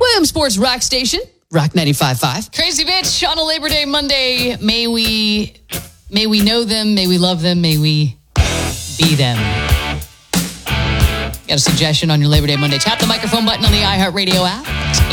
William Sports Rock Station, Rock 95.5. Crazy Bitch on a Labor Day Monday. May we know them, may we love them, may we be them. Got a suggestion on your Labor Day Monday? Tap the microphone button on the iHeartRadio app.